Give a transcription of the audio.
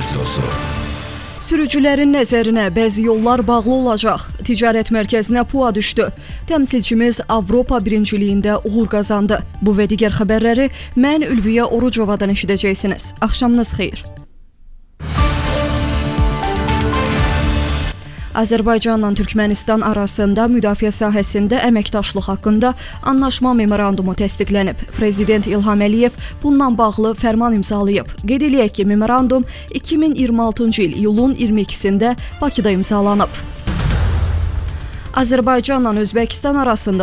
Radiosu. Sürücülərin nəzərinə bəzi yollar bağlı olacaq. Ticarət mərkəzinə PUA düşdü. Təmsilçimiz Avropa birinciliyində uğur qazandı. Bu və digər xəbərləri mən Ülviyə Orucovadan eşidəcəksiniz. Axşamınız xeyir. Azərbaycanla Türkmənistan arasında müdafiə sahəsində əməkdaşlıq haqqında anlaşma memorandumu təsdiqlənib. Prezident İlham Əliyev bununla bağlı fərman imzalayıb. Qeyd eləyək ki, memorandum 2026-cı il iyulun 22-sində Bakıda imzalanıb. Azərbaycanla Özbəkistan arasında